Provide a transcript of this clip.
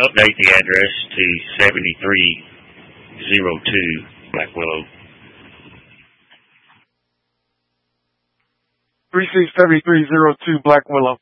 update the address to 7302 Black Willow. 367302 Black Willow.